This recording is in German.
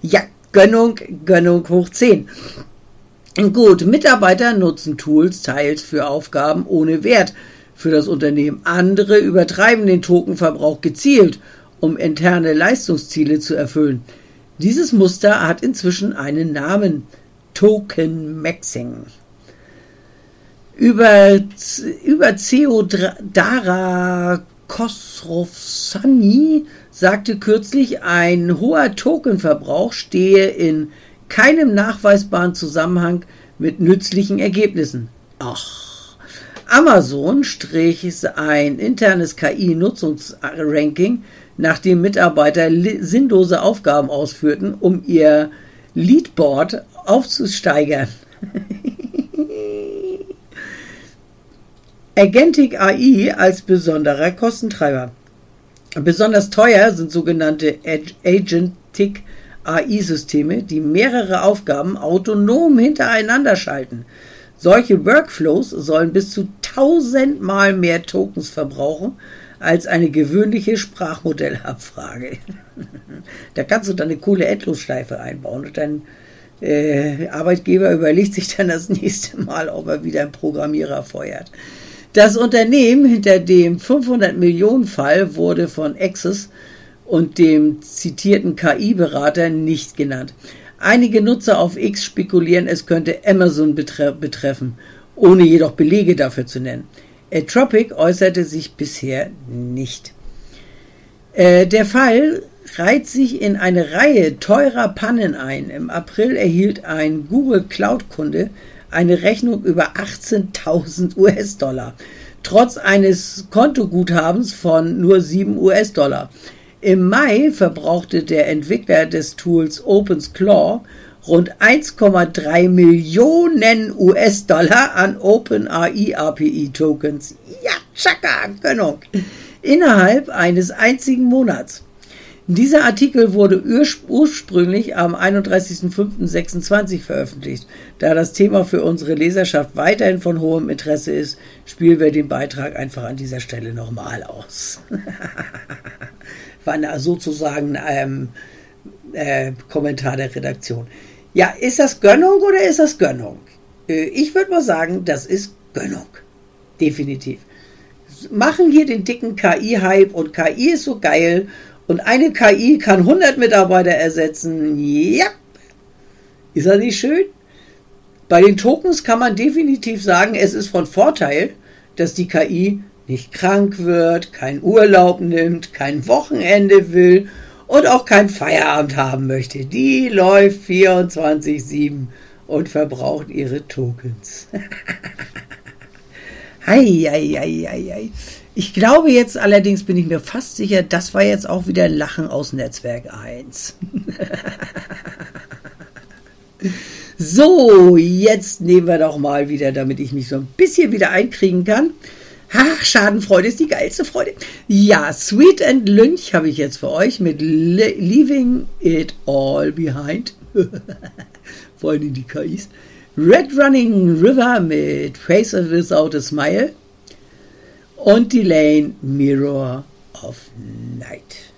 Ja, Gönnung hoch 10. Gut, Mitarbeiter nutzen Tools teils für Aufgaben ohne Wert für das Unternehmen. Andere übertreiben den Tokenverbrauch gezielt, um interne Leistungsziele zu erfüllen. Dieses Muster hat inzwischen einen Namen: Token Maxing. Über Theodora Khosrowshahi sagte kürzlich, ein hoher Tokenverbrauch stehe in keinem nachweisbaren Zusammenhang mit nützlichen Ergebnissen. Ach, Amazon strich ein internes KI-Nutzungsranking, nachdem Mitarbeiter sinnlose Aufgaben ausführten, um ihr Leadboard aufzusteigern. Agentic AI als besonderer Kostentreiber. Besonders teuer sind sogenannte Agentic AI-Systeme, die mehrere Aufgaben autonom hintereinander schalten. Solche Workflows sollen bis zu 1000 Mal mehr Tokens verbrauchen als eine gewöhnliche Sprachmodellabfrage. Da kannst du dann eine coole Endlosschleife einbauen und dein Arbeitgeber überlegt sich dann das nächste Mal, ob er wieder einen Programmierer feuert. Das Unternehmen hinter dem 500-Millionen-Fall wurde von Access und dem zitierten KI-Berater nicht genannt. Einige Nutzer auf X spekulieren, es könnte Amazon betreffen, ohne jedoch Belege dafür zu nennen. Anthropic äußerte sich bisher nicht. Der Fall reiht sich in eine Reihe teurer Pannen ein. Im April erhielt ein Google Cloud-Kunde eine Rechnung über 18.000 US-Dollar, trotz eines Kontoguthabens von nur 7 US-Dollar. Im Mai verbrauchte der Entwickler des Tools OpenClaw rund 1,3 Millionen US-Dollar an OpenAI API-Tokens. Ja, tschakka, Gönnung. Innerhalb eines einzigen Monats. Dieser Artikel wurde ursprünglich am 31.05.26 veröffentlicht. Da das Thema für unsere Leserschaft weiterhin von hohem Interesse ist, spielen wir den Beitrag einfach an dieser Stelle nochmal aus. War sozusagen ein Kommentar der Redaktion. Ja, ist das Gönnung oder ist das Gönnung? Ich würde mal sagen, das ist Gönnung. Definitiv. Machen hier den dicken KI-Hype und KI ist so geil. Und eine KI kann 100 Mitarbeiter ersetzen. Ja, ist das nicht schön? Bei den Tokens kann man definitiv sagen, es ist von Vorteil, dass die KI nicht krank wird, keinen Urlaub nimmt, kein Wochenende will und auch keinen Feierabend haben möchte. Die läuft 24/7 und verbraucht ihre Tokens. Hei. Ich glaube jetzt allerdings, bin ich mir fast sicher, das war jetzt auch wieder Lachen aus Netzwerk 1. So, jetzt nehmen wir doch mal wieder, damit ich mich so ein bisschen wieder einkriegen kann. Ach, Schadenfreude ist die geilste Freude. Ja, Sweet and Lynch habe ich jetzt für euch mit Leaving It All Behind. Vor allem die KIs. Red Running River mit Faces Without a Smile. Und die Lane Mirror of Night.